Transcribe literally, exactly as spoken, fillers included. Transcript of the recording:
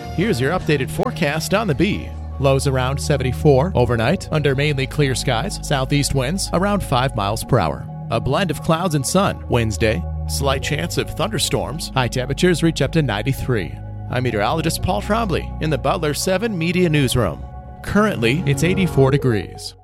Here's your updated forecast on the Bee. Lows around seventy-four overnight, under mainly clear skies, southeast winds around five miles per hour. A blend of clouds and sun. Wednesday, slight chance of thunderstorms. High temperatures reach up to ninety-three. I'm meteorologist Paul Trombley in the Butler seven Media Newsroom. Currently, it's eighty-four degrees.